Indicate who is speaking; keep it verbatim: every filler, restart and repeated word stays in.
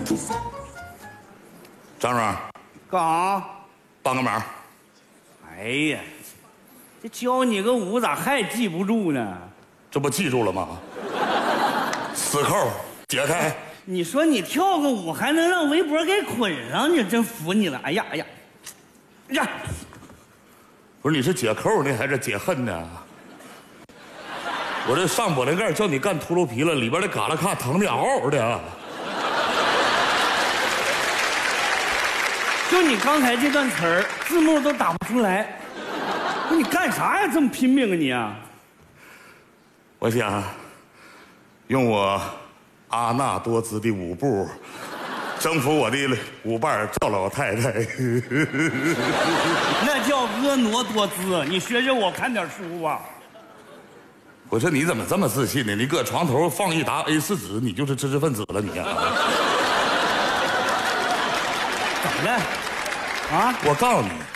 Speaker 1: 张荣，
Speaker 2: 干啥？
Speaker 1: 帮个忙。
Speaker 2: 哎呀，这教你个舞咋还记不住呢？
Speaker 1: 这不记住了吗？死扣解开。
Speaker 2: 你说你跳个舞还能让围脖给捆上，你真服你了！哎呀哎呀，哎呀！
Speaker 1: 不是你是解扣呢还是解恨呢？我这上玻璃盖叫你干秃噜皮了，里边的嘎啦卡疼的嗷嗷的。
Speaker 2: 就你刚才这段词儿，字幕都打不出来。不是你干啥呀？这么拼命啊你啊！
Speaker 1: 我想用我阿纳多兹的舞步征服我的舞伴赵老太太。
Speaker 2: 那叫婀娜多姿，你学学我，看点书吧。
Speaker 1: 我说你怎么这么自信呢？你搁床头放一沓 A 四 纸，你就是知识分子了你啊！
Speaker 2: 怎么了？啊！
Speaker 1: 我告诉你，